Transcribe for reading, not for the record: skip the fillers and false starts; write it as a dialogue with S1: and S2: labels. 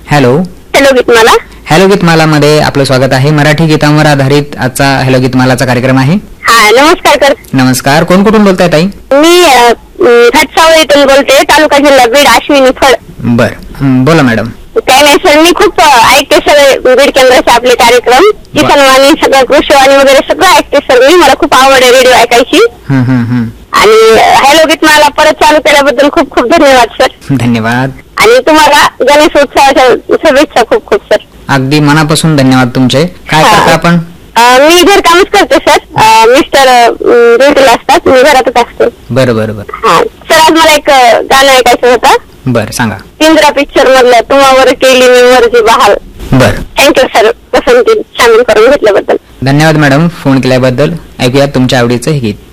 S1: Hello
S2: hello Geetmala.
S1: Hello Geetmala मध्ये आपलं स्वागत आहे. मराठी गीतांवर आधारित आजचा हॅलो गीतमालाचा कार्यक्रम आहे.
S2: हा नमस्कार सर.
S1: नमस्कार. कोण कुठून बोलताय ताई?
S2: मी घाटसावळीतून बोलते, तालुका जिल्हा बीड, अश्विनी फळ.
S1: बर बोला मॅडम.
S2: काय नाही सर, मी खूप ऐकते सगळे बीड केंद्राचे आपले कार्यक्रम, किसनवाणी, सगळं कृषीवाणी वगैरे सगळं ऐकते सर मी. मला खूप आवड आहे रेडिओ ऐकायची. आणि हॅलो गीतमाला परत चालू केल्याबद्दल खूप खूप धन्यवाद सर.
S1: धन्यवाद.
S2: आणि तुम्हाला गणेशोत्सवाच्या शुभेच्छा खूप खूप सर.
S1: अगदी मनापासून धन्यवाद तुमचे. काय करता आपण?
S2: मी घरकामच करते सर. मिस्टर ड्युटीला असतात, मी घरातच असते.
S1: बरं बरं बरं.
S2: हा सर, आज मला एक गाणं ऐकायचं होतं.
S1: बर सांगा.
S2: इंद्रा पिक्चर मधलं तुम्हावर केली मी मर्जी बहाल.
S1: बर.
S2: थँक्यू सर, पसंती सामील करून घेतल्याबद्दल.
S1: धन्यवाद मॅडम फोन केल्याबद्दल. ऐकूया तुमच्या आवडीचं हे गीत.